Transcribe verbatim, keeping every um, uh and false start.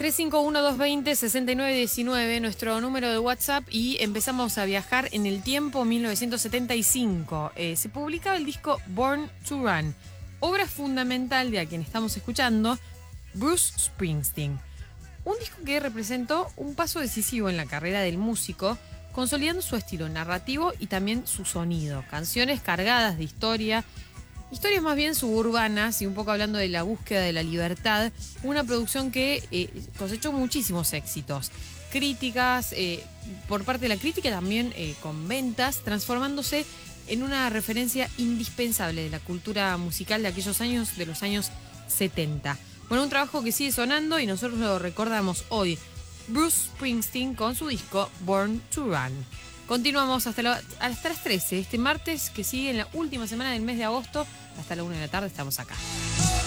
tres cinco uno, dos dos cero, seis nueve uno nueve, nuestro número de WhatsApp, y empezamos a viajar en el tiempo. Mil novecientos setenta y cinco. Eh, se publicaba el disco Born to Run, obra fundamental de a quien estamos escuchando, Bruce Springsteen. Un disco que representó un paso decisivo en la carrera del músico, consolidando su estilo narrativo y también su sonido. Canciones cargadas de historia, historias más bien suburbanas y un poco hablando de la búsqueda de la libertad. Una producción que eh, cosechó muchísimos éxitos. Críticas, eh, por parte de la crítica también eh, con ventas, transformándose en una referencia indispensable de la cultura musical de aquellos años, de los años setenta. Bueno, un trabajo que sigue sonando y nosotros lo recordamos hoy. Bruce Springsteen con su disco Born to Run. Continuamos hasta, la, hasta las trece, este martes que sigue en la última semana del mes de agosto. Hasta la una de la tarde estamos acá.